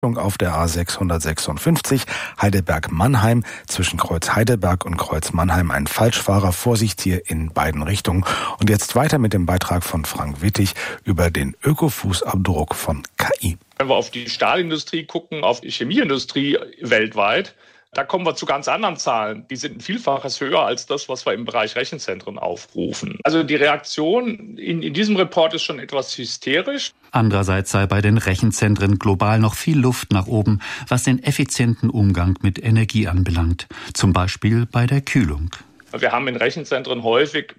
auf der A656 Heidelberg-Mannheim zwischen Kreuz Heidelberg und Kreuz Mannheim ein Falschfahrer. Vorsicht hier in beiden Richtungen. Und jetzt weiter mit dem Beitrag von Frank Wittig über den Ökofußabdruck von KI. Wenn wir auf die Stahlindustrie gucken, auf die Chemieindustrie weltweit, da kommen wir zu ganz anderen Zahlen. Die sind ein Vielfaches höher als das, was wir im Bereich Rechenzentren aufrufen. Also die Reaktion in diesem Report ist schon etwas hysterisch. Andererseits sei bei den Rechenzentren global noch viel Luft nach oben, was den effizienten Umgang mit Energie anbelangt. Zum Beispiel bei der Kühlung. Wir haben in Rechenzentren häufig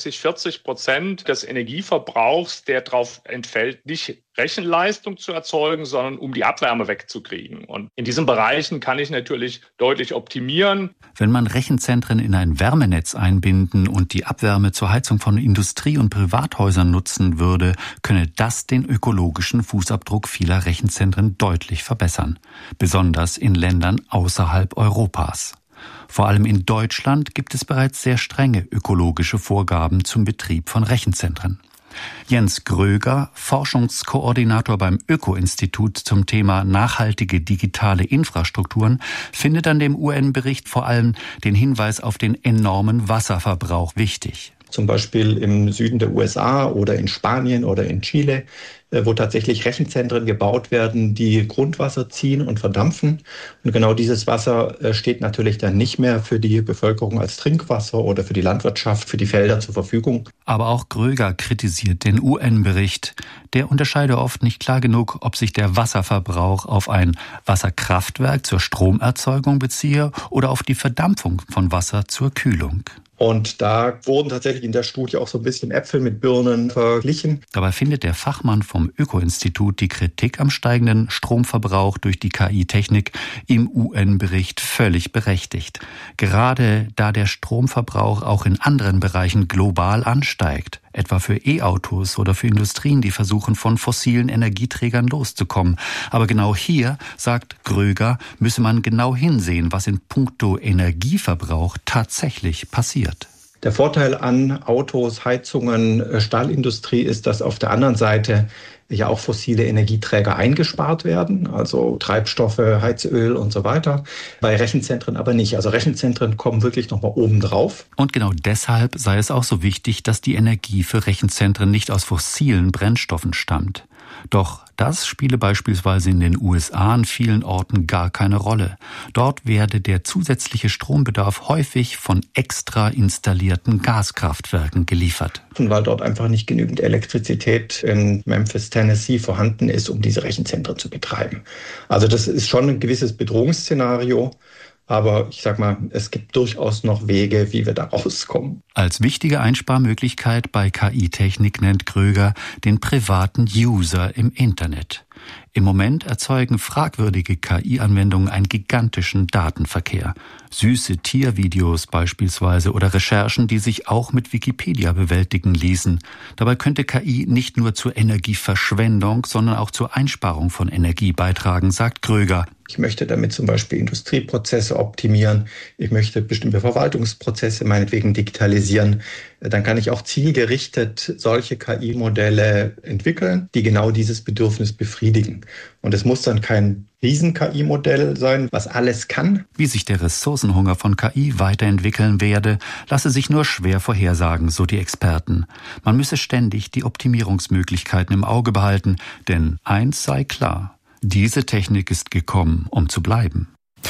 30-40% des Energieverbrauchs, der darauf entfällt, nicht Rechenleistung zu erzeugen, sondern um die Abwärme wegzukriegen. Und in diesen Bereichen kann ich natürlich deutlich optimieren. Wenn man Rechenzentren in ein Wärmenetz einbinden und die Abwärme zur Heizung von Industrie- und Privathäusern nutzen würde, könne das den ökologischen Fußabdruck vieler Rechenzentren deutlich verbessern. Besonders in Ländern außerhalb Europas. Vor allem in Deutschland gibt es bereits sehr strenge ökologische Vorgaben zum Betrieb von Rechenzentren. Jens Gröger, Forschungskoordinator beim Öko-Institut zum Thema nachhaltige digitale Infrastrukturen, findet an dem UN-Bericht vor allem den Hinweis auf den enormen Wasserverbrauch wichtig. Zum Beispiel im Süden der USA oder in Spanien oder in Chile, wo tatsächlich Rechenzentren gebaut werden, die Grundwasser ziehen und verdampfen. Und genau dieses Wasser steht natürlich dann nicht mehr für die Bevölkerung als Trinkwasser oder für die Landwirtschaft, für die Felder zur Verfügung. Aber auch Gröger kritisiert den UN-Bericht. Der unterscheide oft nicht klar genug, ob sich der Wasserverbrauch auf ein Wasserkraftwerk zur Stromerzeugung beziehe oder auf die Verdampfung von Wasser zur Kühlung. Und da wurden tatsächlich in der Studie auch so ein bisschen Äpfel mit Birnen verglichen. Dabei findet der Fachmann vom Öko-Institut die Kritik am steigenden Stromverbrauch durch die KI-Technik im UN-Bericht völlig berechtigt. Gerade da der Stromverbrauch auch in anderen Bereichen global ansteigt, etwa für E-Autos oder für Industrien, die versuchen, von fossilen Energieträgern loszukommen. Aber genau hier, sagt Gröger, müsse man genau hinsehen, was in puncto Energieverbrauch tatsächlich passiert. Der Vorteil an Autos, Heizungen, Stahlindustrie ist, dass auf der anderen Seite ja auch fossile Energieträger eingespart werden, also Treibstoffe, Heizöl und so weiter. Bei Rechenzentren aber nicht. Also Rechenzentren kommen wirklich nochmal oben drauf. Und genau deshalb sei es auch so wichtig, dass die Energie für Rechenzentren nicht aus fossilen Brennstoffen stammt. Doch das spiele beispielsweise in den USA an vielen Orten gar keine Rolle. Dort werde der zusätzliche Strombedarf häufig von extra installierten Gaskraftwerken geliefert. Weil dort einfach nicht genügend Elektrizität in Memphis, Tennessee vorhanden ist, um diese Rechenzentren zu betreiben. Also das ist schon ein gewisses Bedrohungsszenario. Aber ich sag mal, es gibt durchaus noch Wege, wie wir da rauskommen. Als wichtige Einsparmöglichkeit bei KI-Technik nennt Gröger den privaten User im Internet. Im Moment erzeugen fragwürdige KI-Anwendungen einen gigantischen Datenverkehr. Süße Tiervideos beispielsweise oder Recherchen, die sich auch mit Wikipedia bewältigen ließen. Dabei könnte KI nicht nur zur Energieverschwendung, sondern auch zur Einsparung von Energie beitragen, sagt Gröger. Ich möchte damit zum Beispiel Industrieprozesse optimieren. Ich möchte bestimmte Verwaltungsprozesse meinetwegen digitalisieren. Dann kann ich auch zielgerichtet solche KI-Modelle entwickeln, die genau dieses Bedürfnis befriedigen. Und es muss dann kein Riesen-KI-Modell sein, was alles kann. Wie sich der Ressourcenhunger von KI weiterentwickeln werde, lasse sich nur schwer vorhersagen, so die Experten. Man müsse ständig die Optimierungsmöglichkeiten im Auge behalten, denn eins sei klar: Diese Technik ist gekommen, um zu bleiben.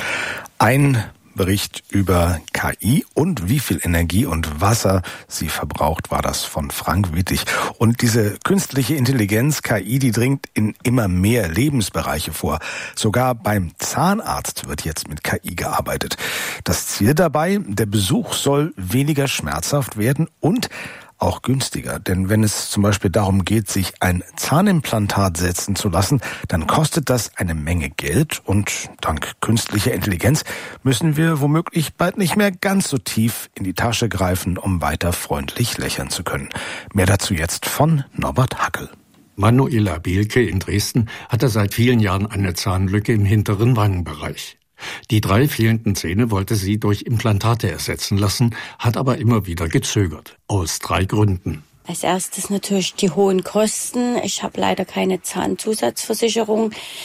Ein Bericht über KI und wie viel Energie und Wasser sie verbraucht, war das von Frank Wittig. Und diese künstliche Intelligenz, KI, die dringt in immer mehr Lebensbereiche vor. Sogar beim Zahnarzt wird jetzt mit KI gearbeitet. Das Ziel dabei: Der Besuch soll weniger schmerzhaft werden und auch günstiger. Denn wenn es zum Beispiel darum geht, sich ein Zahnimplantat setzen zu lassen, dann kostet das eine Menge Geld und dank künstlicher Intelligenz müssen wir womöglich bald nicht mehr ganz so tief in die Tasche greifen, um weiter freundlich lächeln zu können. Mehr dazu jetzt von Norbert Hackel. Manuela Behlke in Dresden hatte seit vielen Jahren eine Zahnlücke im hinteren Wangenbereich. Die 3 fehlenden Zähne wollte sie durch Implantate ersetzen lassen, hat aber immer wieder gezögert. Aus 3 Gründen. Als erstes natürlich die hohen Kosten. Ich habe leider keine Zahnzusatzversicherung.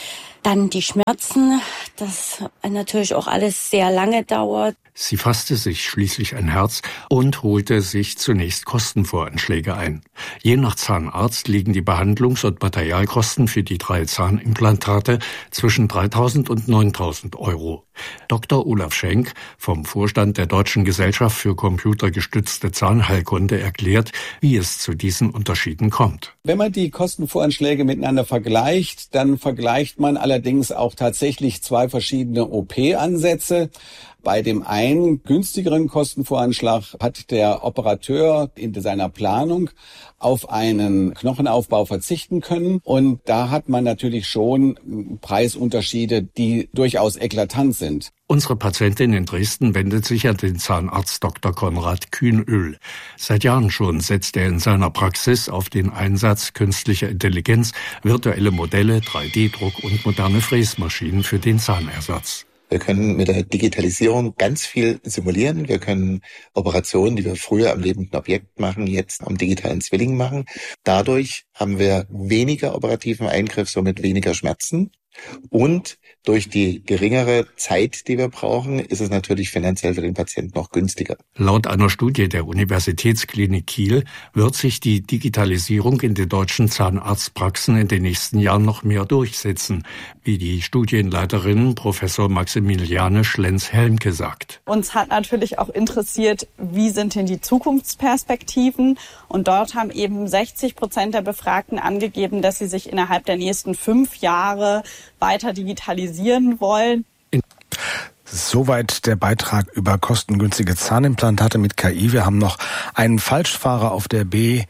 Dann die Schmerzen, das natürlich auch alles sehr lange dauert. Sie fasste sich schließlich ein Herz und holte sich zunächst Kostenvoranschläge ein. Je nach Zahnarzt liegen die Behandlungs- und Materialkosten für die 3 Zahnimplantate zwischen 3.000 und 9.000 Euro. Dr. Olaf Schenk vom Vorstand der Deutschen Gesellschaft für computergestützte Zahnheilkunde erklärt, wie es zu diesen Unterschieden kommt. Wenn man die Kostenvoranschläge miteinander vergleicht, dann vergleicht man allerdings auch tatsächlich 2 verschiedene OP-Ansätze. Bei dem einen günstigeren Kostenvoranschlag hat der Operateur in seiner Planung auf einen Knochenaufbau verzichten können. Und da hat man natürlich schon Preisunterschiede, die durchaus eklatant sind. Unsere Patientin in Dresden wendet sich an den Zahnarzt Dr. Konrad Kühnöhl. Seit Jahren schon setzt er in seiner Praxis auf den Einsatz künstlicher Intelligenz, virtuelle Modelle, 3D-Druck und moderne Fräsmaschinen für den Zahnersatz. Wir können mit der Digitalisierung ganz viel simulieren. Wir können Operationen, die wir früher am lebenden Objekt machen, jetzt am digitalen Zwilling machen. Dadurch haben wir weniger operativen Eingriff, somit weniger Schmerzen. Und durch die geringere Zeit, die wir brauchen, ist es natürlich finanziell für den Patienten noch günstiger. Laut einer Studie der Universitätsklinik Kiel wird sich die Digitalisierung in den deutschen Zahnarztpraxen in den nächsten Jahren noch mehr durchsetzen, wie die Studienleiterin Professor Maximiliane Schlenz-Helmke sagt. Uns hat natürlich auch interessiert, wie sind denn die Zukunftsperspektiven? Und dort haben eben 60% der Befragten angegeben, dass sie sich innerhalb der nächsten 5 Jahre weiter digitalisieren wollen. Soweit der Beitrag über kostengünstige Zahnimplantate mit KI. Wir haben noch einen Falschfahrer auf der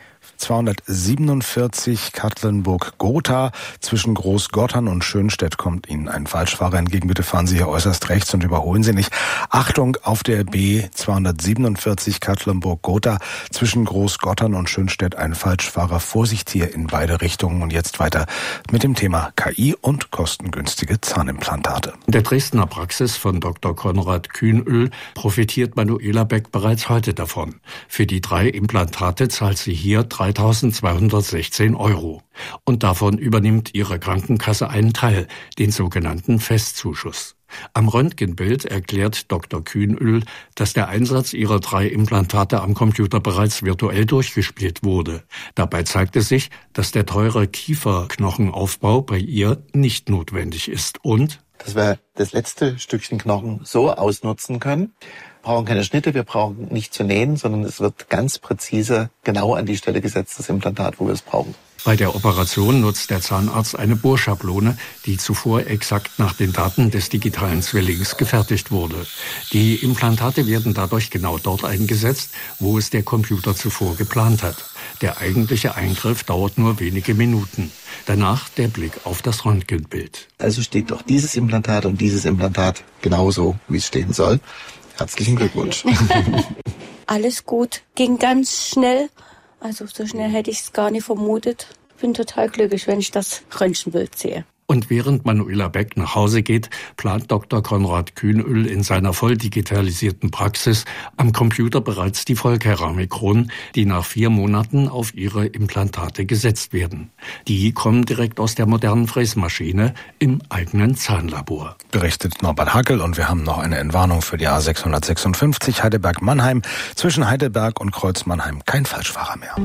B247 Katlenburg-Gotha. Zwischen Großgottern und Schönstedt kommt Ihnen ein Falschfahrer entgegen. Bitte fahren Sie hier äußerst rechts und überholen Sie nicht. Achtung, auf der B247 Katlenburg-Gotha zwischen Großgottern und Schönstedt ein Falschfahrer. Vorsicht hier in beide Richtungen. Und jetzt weiter mit dem Thema KI und kostengünstige Zahnimplantate. In der Dresdner Praxis von Dr. Konrad Kühnöhl profitiert Manuela Beck bereits heute davon. Für die 3 Implantate zahlt sie hier 3.216 Euro. Und davon übernimmt ihre Krankenkasse einen Teil, den sogenannten Festzuschuss. Am Röntgenbild erklärt Dr. Kühnöhl, dass der Einsatz ihrer 3 Implantate am Computer bereits virtuell durchgespielt wurde. Dabei zeigte sich, dass der teure Kieferknochenaufbau bei ihr nicht notwendig ist und dass wir das letzte Stückchen Knochen so ausnutzen können. Wir brauchen keine Schnitte, wir brauchen nicht zu nähen, sondern es wird ganz präzise genau an die Stelle gesetzt, das Implantat, wo wir es brauchen. Bei der Operation nutzt der Zahnarzt eine Bohrschablone, die zuvor exakt nach den Daten des digitalen Zwillings gefertigt wurde. Die Implantate werden dadurch genau dort eingesetzt, wo es der Computer zuvor geplant hat. Der eigentliche Eingriff dauert nur wenige Minuten. Danach der Blick auf das Röntgenbild. Also steht doch dieses Implantat und dieses Implantat genauso, wie es stehen soll. Herzlichen Glückwunsch. Alles gut, ging ganz schnell. Also so schnell hätte ich es gar nicht vermutet. Bin total glücklich, wenn ich das Röntgenbild sehe. Und während Manuela Beck nach Hause geht, plant Dr. Konrad Kühnöhl in seiner voll digitalisierten Praxis am Computer bereits die Vollkeramikkronen, die nach 4 Monaten auf ihre Implantate gesetzt werden. Die kommen direkt aus der modernen Fräsmaschine im eigenen Zahnlabor. Berichtet Norbert Hackel, und wir haben noch eine Entwarnung für die A656 Heidelberg-Mannheim. Zwischen Heidelberg und Kreuz-Mannheim kein Falschfahrer mehr.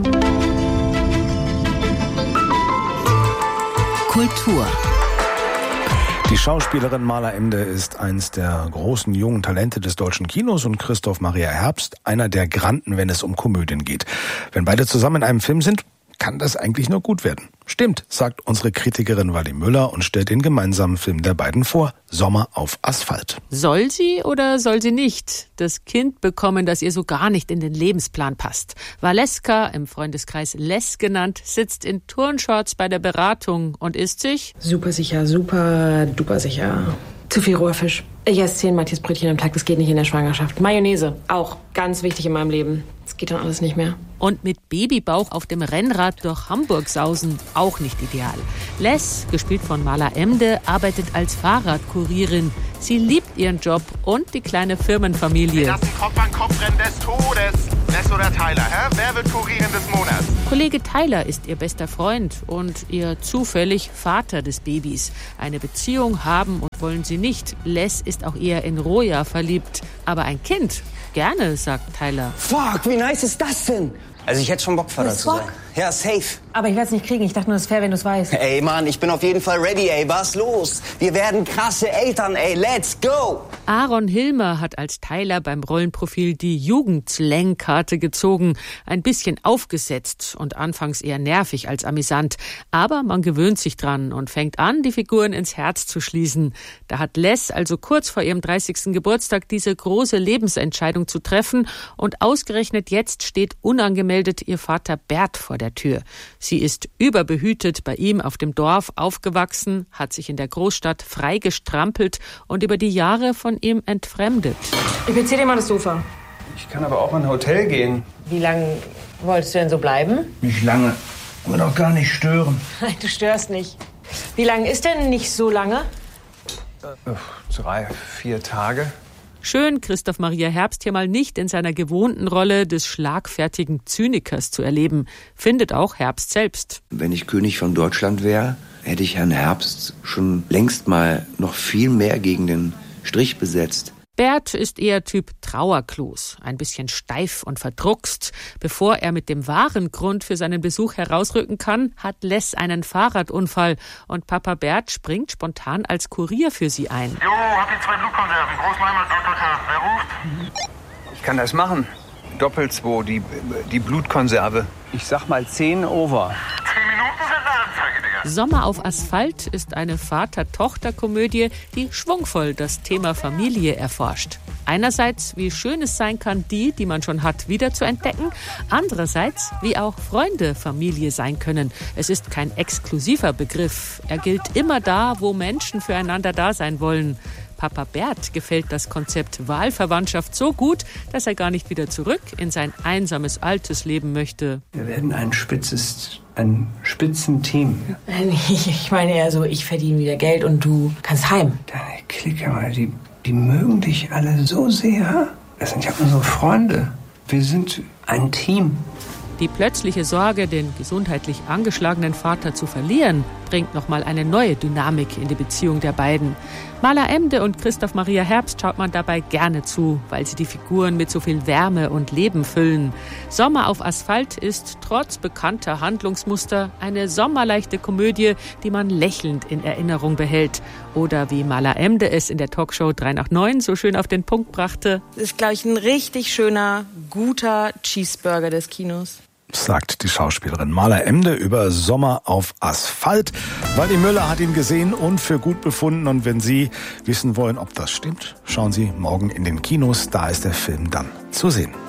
Kultur. Die Schauspielerin Mala Emde ist eins der großen jungen Talente des deutschen Kinos und Christoph Maria Herbst einer der Granden, wenn es um Komödien geht. Wenn beide zusammen in einem Film sind, kann das eigentlich nur gut werden. Stimmt, sagt unsere Kritikerin Wally Müller und stellt den gemeinsamen Film der beiden vor, Sommer auf Asphalt. Soll sie oder soll sie nicht das Kind bekommen, das ihr so gar nicht in den Lebensplan passt? Valeska, im Freundeskreis Les genannt, sitzt in Turnshorts bei der Beratung und isst sich super sicher, super duper sicher. Zu viel roher Fisch. Ich esse 10 Mathias-Brötchen am Tag, das geht nicht in der Schwangerschaft. Mayonnaise, auch ganz wichtig in meinem Leben. Das geht dann alles nicht mehr. Und mit Babybauch auf dem Rennrad durch Hamburg sausen, auch nicht ideal. Les, gespielt von Mala Emde, arbeitet als Fahrradkurierin. Sie liebt ihren Job und die kleine Firmenfamilie. Wir lassen Kopf an Kopf rennen des Todes. Les oder Tyler, hä? Wer wird Kurierin des Monats? Kollege Tyler ist ihr bester Freund und ihr zufällig Vater des Babys. Eine Beziehung haben und wollen sie nicht. Les ist auch eher in Roja verliebt. Aber ein Kind? Gerne, sagt Tyler. Fuck, wie nice ist das denn? Also ich hätte schon Bock, Vater zu sein. Ja, safe. Aber ich werde es nicht kriegen. Ich dachte nur, es ist fair, wenn du es weißt. Ey, Mann, ich bin auf jeden Fall ready, ey. Was los? Wir werden krasse Eltern, ey. Let's go! Aaron Hilmer hat als Tyler beim Rollenprofil die Jugendslang-Karte gezogen. Ein bisschen aufgesetzt und anfangs eher nervig als amüsant. Aber man gewöhnt sich dran und fängt an, die Figuren ins Herz zu schließen. Da hat Les also kurz vor ihrem 30. Geburtstag diese große Lebensentscheidung zu treffen. Und ausgerechnet jetzt steht unangemeldet ihr Vater Bert vor der Tür. Sie ist überbehütet bei ihm auf dem Dorf aufgewachsen, hat sich in der Großstadt frei gestrampelt und über die Jahre von ihm entfremdet. Ich beziehe dir mal das Sofa. Ich kann aber auch in ein Hotel gehen. Wie lange wolltest du denn so bleiben? Nicht lange. Aber doch gar nicht stören. Nein, du störst nicht. Wie lange ist denn nicht so lange? 3, 4 Tage. Schön, Christoph Maria Herbst hier mal nicht in seiner gewohnten Rolle des schlagfertigen Zynikers zu erleben, findet auch Herbst selbst. Wenn ich König von Deutschland wäre, hätte ich Herrn Herbst schon längst mal noch viel mehr gegen den Strich besetzt. Bert ist eher Typ Trauerklos, ein bisschen steif und verdruckst. Bevor er mit dem wahren Grund für seinen Besuch herausrücken kann, hat Les einen Fahrradunfall und Papa Bert springt spontan als Kurier für sie ein. Jo, hab die 2 Blutkonserven, Großleinwand, Doppelter. Wer ruft? Ich kann das machen. Doppel 2, die Blutkonserve. Ich sag mal 10 over. 10 Minuten sind eine Anzeige, Digga. Sommer auf Asphalt ist eine Vater-Tochter-Komödie, die schwungvoll das Thema Familie erforscht. Einerseits, wie schön es sein kann, die man schon hat, wieder zu entdecken. Andererseits, wie auch Freunde Familie sein können. Es ist kein exklusiver Begriff. Er gilt immer da, wo Menschen füreinander da sein wollen. Papa Bert gefällt das Konzept Wahlverwandtschaft so gut, dass er gar nicht wieder zurück in sein einsames altes Leben möchte. Wir werden ein Spitzenteam. Ich meine eher so, ich verdiene wieder Geld und du kannst heim. Deine Clique, weil die mögen dich alle so sehr. Das sind ja unsere Freunde. Wir sind ein Team. Die plötzliche Sorge, den gesundheitlich angeschlagenen Vater zu verlieren, bringt nochmal eine neue Dynamik in die Beziehung der beiden. Mala Emde und Christoph Maria Herbst schaut man dabei gerne zu, weil sie die Figuren mit so viel Wärme und Leben füllen. Sommer auf Asphalt ist trotz bekannter Handlungsmuster eine sommerleichte Komödie, die man lächelnd in Erinnerung behält. Oder wie Mala Emde es in der Talkshow 3 nach 9 so schön auf den Punkt brachte. Das ist, glaube ich, ein richtig schöner, guter Cheeseburger des Kinos. Sagt die Schauspielerin Mala Emde über Sommer auf Asphalt. Wally Müller hat ihn gesehen und für gut befunden. Und wenn Sie wissen wollen, ob das stimmt, schauen Sie morgen in den Kinos. Da ist der Film dann zu sehen.